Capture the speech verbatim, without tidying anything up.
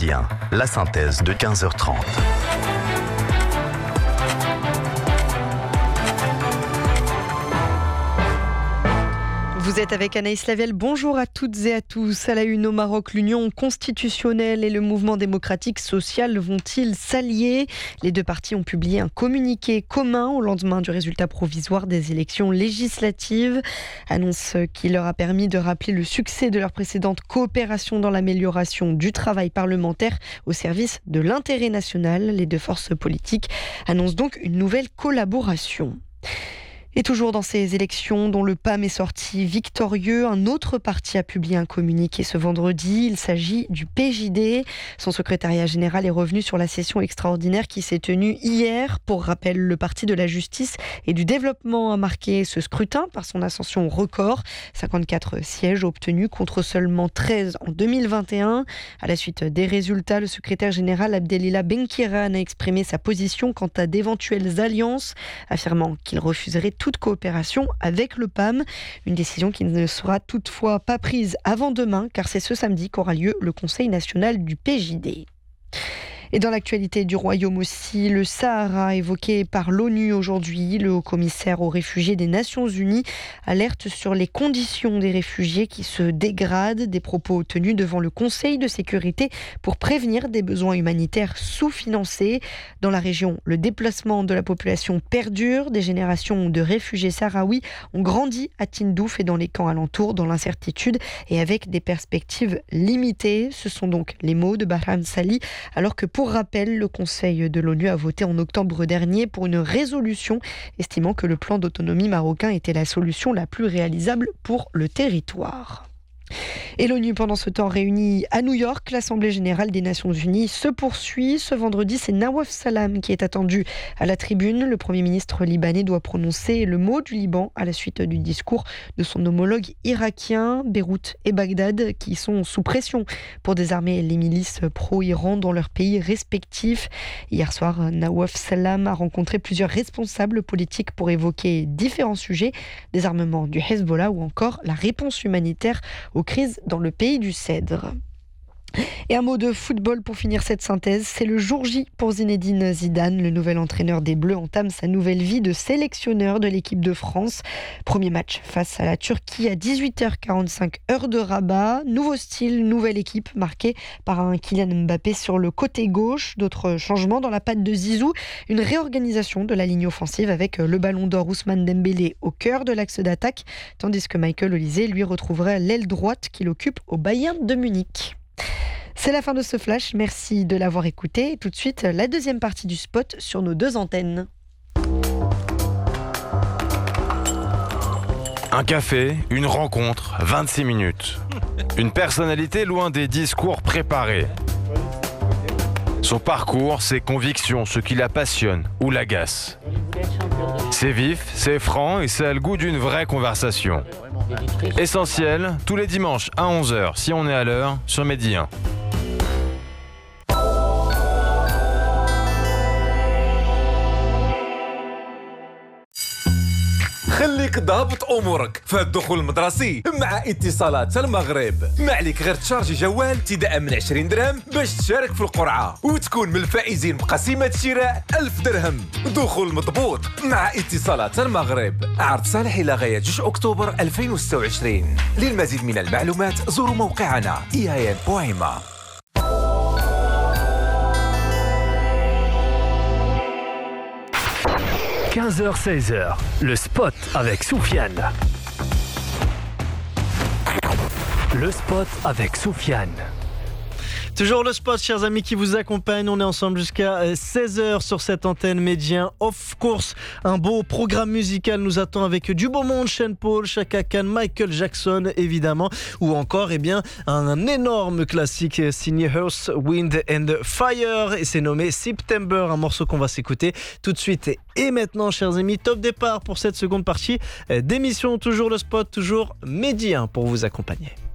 Médi un, la synthèse de quinze heures trente. Vous êtes avec Anaïs Lavielle. Bonjour à toutes et à tous. À la une au Maroc, l'Union constitutionnelle et le mouvement démocratique social vont-ils s'allier ? Les deux partis ont publié un communiqué commun au lendemain du résultat provisoire des élections législatives. Annonce qui leur a permis de rappeler le succès de leur précédente coopération dans l'amélioration du travail parlementaire au service de l'intérêt national. Les deux forces politiques annoncent donc une nouvelle collaboration. Et toujours dans ces élections dont le P A M est sorti victorieux, un autre parti a publié un communiqué ce vendredi. Il s'agit du P J D. Son secrétariat général est revenu sur la session extraordinaire qui s'est tenue hier. Pour rappel, le parti de la justice et du développement a marqué ce scrutin par son ascension record. cinquante-quatre sièges obtenus contre seulement treize en deux mille vingt et un. À la suite des résultats, le secrétaire général Abdelila Benkiran a exprimé sa position quant à d'éventuelles alliances, affirmant qu'il refuserait toute coopération avec le P A M. Une décision qui ne sera toutefois pas prise avant demain, car c'est ce samedi qu'aura lieu le Conseil national du P J D. Et dans l'actualité du Royaume aussi, le Sahara évoqué par l'ONU aujourd'hui. Le haut-commissaire aux réfugiés des Nations Unies alerte sur les conditions des réfugiés qui se dégradent. Des propos tenus devant le Conseil de sécurité pour prévenir des besoins humanitaires sous-financés. Dans la région, le déplacement de la population perdure. Des générations de réfugiés sahraouis ont grandi à Tindouf et dans les camps alentours dans l'incertitude et avec des perspectives limitées. Ce sont donc les mots de Bahram Sali, alors que pour Pour rappel, le Conseil de l'ONU a voté en octobre dernier pour une résolution estimant que le plan d'autonomie marocain était la solution la plus réalisable pour le territoire. Et l'ONU, pendant ce temps réunie à New York, l'Assemblée générale des Nations Unies se poursuit. Ce vendredi, c'est Nawaf Salam qui est attendu à la tribune. Le Premier ministre libanais doit prononcer le mot du Liban à la suite du discours de son homologue irakien. Beyrouth et Bagdad qui sont sous pression pour désarmer les milices pro-Iran dans leurs pays respectifs. Hier soir, Nawaf Salam a rencontré plusieurs responsables politiques pour évoquer différents sujets, désarmement du Hezbollah ou encore la réponse humanitaire aux crises dans le pays du Cèdre. Et un mot de football pour finir cette synthèse, c'est le jour J pour Zinedine Zidane. Le nouvel entraîneur des Bleus entame sa nouvelle vie de sélectionneur de l'équipe de France. Premier match face à la Turquie à dix-huit heures quarante-cinq heure de Rabat. Nouveau style, nouvelle équipe marquée par un Kylian Mbappé sur le côté gauche. D'autres changements dans la patte de Zizou. Une réorganisation de la ligne offensive avec le ballon d'or Ousmane Dembélé au cœur de l'axe d'attaque, tandis que Michael Olise lui retrouverait l'aile droite qu'il occupe au Bayern de Munich. C'est la fin de ce flash, merci de l'avoir écouté. Tout de suite, la deuxième partie du spot sur nos deux antennes. Un café, une rencontre, vingt-six minutes. Une personnalité loin des discours préparés. Son parcours, ses convictions, ce qui la passionne ou l'agace. C'est vif, c'est franc et ça a le goût d'une vraie conversation. Essentiel, tous les dimanches à onze heures, si on est à l'heure, sur Médi un. خليك ضابط امورك في الدخول المدرسي مع اتصالات المغرب. ما عليك غير تشارجي جوال ابتداء من عشرين درهم باش تشارك في القرعه وتكون من الفائزين بقسيمه شراء ألف درهم. دخول مضبوط مع اتصالات المغرب. عرض صالح الى غايه جوج اكتوبر ألفين وستة وعشرين. للمزيد من المعلومات زوروا موقعنا إي إيه إن بوينت إم. quinze heures seize heures, le spot avec Soufiane. Le spot avec Soufiane. Toujours le spot, chers amis, qui vous accompagne. On est ensemble jusqu'à seize heures sur cette antenne Médi un. Of course, un beau programme musical nous attend avec du beau monde, Sean Paul, Chaka Khan, Michael Jackson, évidemment, ou encore, eh bien, un, un énorme classique signé Earth, Wind and Fire, et c'est nommé September, un morceau qu'on va s'écouter tout de suite. Et maintenant, chers amis, top départ pour cette seconde partie d'émission. Toujours le spot, toujours Médi un pour vous accompagner.